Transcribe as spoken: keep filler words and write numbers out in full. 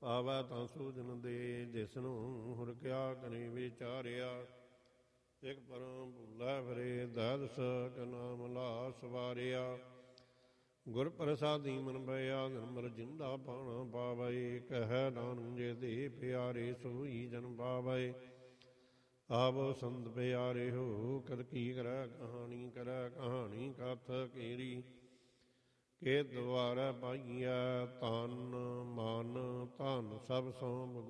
ਆਵੈ ਤਾਂ ਸੂਝਨ ਦੇ ਜਿਸਨੂੰ ਹੁਰ ਕਿਆ ਕਰੀ ਵਿਚਾਰਿਆ। ਇਕ ਪਰਮ ਭੂਲਾ ਫਿਰੇ ਦੈਦਸ ਕ ਨਾਮ ਲਾ ਸਵਾਰਿਆ। ਗੁਰ ਪ੍ਰਸਾਦੀ ਮਨ ਭਇਆ ਨਿਰਮਲ ਜਿੰਦਾ ਪਾਣਾ ਪਾਵੈ। ਕਹਿ ਨਾਨਕ ਜੇ ਦੇ ਪਿਆਰੇ ਸੋਈ ਜਨ ਪਾਵੈ। ਆਵੋ ਸੰਤ ਪਿਆਰੇ ਹੋ ਕਦ ਕੀ ਕਰੈ ਕਹਾਣੀ ਕਰੈ ਕਹਾਣੀ ਕਥ ਕੇਰੀ। ਕੇ ਦੁਆਰਾ ਪਾਈਐ ਤਨ ਮਨ ਧਨ ਸਭ ਸੋਮ